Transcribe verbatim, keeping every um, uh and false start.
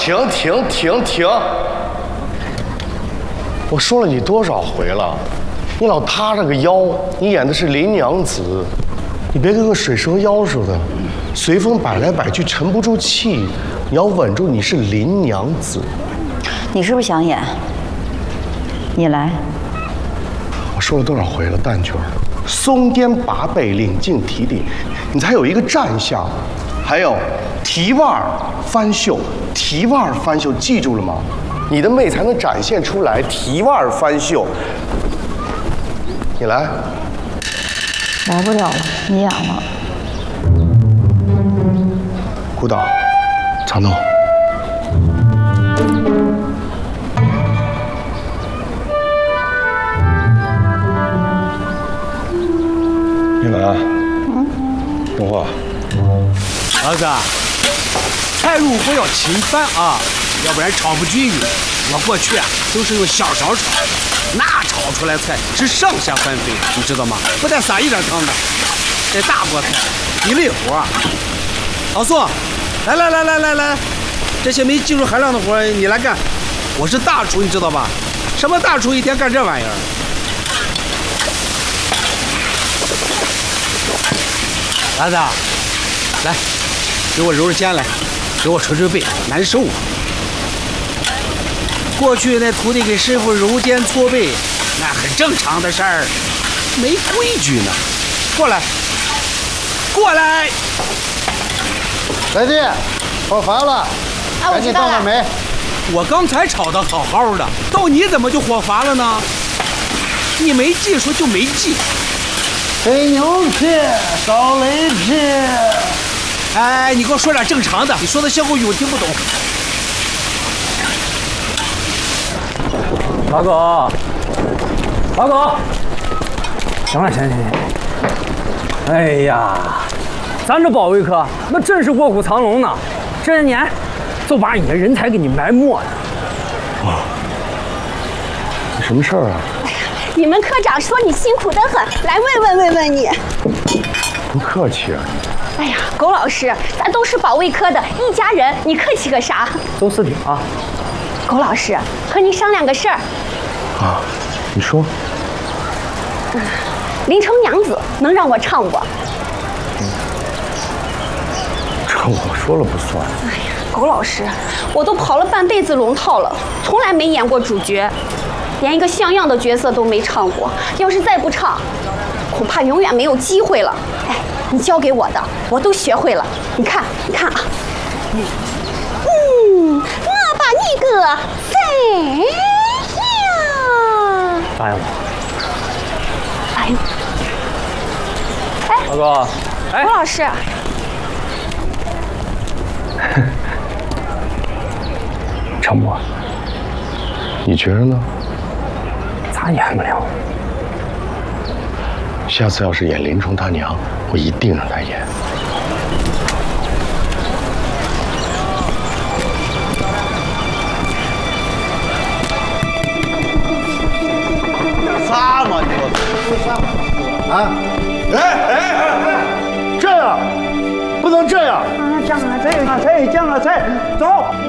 停停停停！我说了你多少回了，你老塌着个腰，你演的是林娘子，你别跟个水蛇腰似的，随风摆来摆去沉不住气，你要稳住，你是林娘子。 你是不是想演？你来。 我说了多少回了，旦角儿，松肩拔背，领进提领，你才有一个站相。还有提腕翻袖，提腕翻袖，记住了吗？你的媚才能展现出来。提腕翻袖，你来。 来不了了，你演了。 舞蹈，长动。你来。嗯。说话。 儿子，菜入不要勤翻啊，要不然炒不均匀。我过去啊都是用小勺炒，那炒出来菜是上下翻飞，你知道吗？不带撒一点汤的。这大锅菜一累活啊。老宋，来来来来来来，这些没技术含量的活你来干。我是大厨，你知道吧？什么大厨一天干这玩意儿？儿子，来。给我揉揉肩来，给我捶捶背，难受啊！过去那徒弟给师傅揉肩搓背，那很正常的事儿，没规矩呢。过来，过来！ 来弟，炒烦了，赶紧倒点煤。 我刚才炒的好好的，到你怎么就火乏了呢？你没技术就没技术。 肥牛皮，烧雷皮。 哎，你给我说点正常的，你说的歇后语我听不懂。 老狗，老狗，行了，行行行。哎呀，咱这保卫科那真是卧虎藏龙呢，这些年就把你的人才给你埋没了。 哦，你什么事儿啊？ 哎呀，你们科长说你辛苦得很，来慰问慰问你。 不客气啊。 哎呀，狗老师，咱都是保卫科的一家人，你客气个啥？ 邹司令啊， 狗老师，和您商量个事儿。 啊，你说。 嗯，林城娘子能让我唱不？ 嗯，这我说了不算。 哎呀，狗老师，我都跑了半辈子龙套了，从来没演过主角，连一个像样的角色都没唱过。要是再不唱，恐怕永远没有机会了。哎。你教给我的，我都学会了。你看，你看啊，嗯，我把你个宰了！ 答应我。 答应。哎， 老哥，哎， 吴老师， 常博，你觉着呢？ 咋演不了？ 下次要是演林冲他娘，我一定让他演。 啥嘛你说？啊？哎哎哎！这样不能这样！ 啊，降了菜，啊菜，降了菜，走。